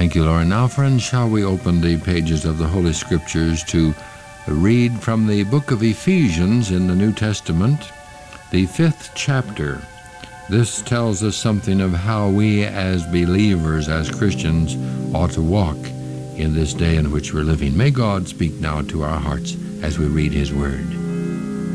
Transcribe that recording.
Thank you, Lord. Now, friends, shall we open the pages of the Holy Scriptures to read from the book of Ephesians in the New Testament, the 5th chapter. This tells us something of how we as believers, as Christians, ought to walk in this day in which we're living. May God speak now to our hearts as we read His Word.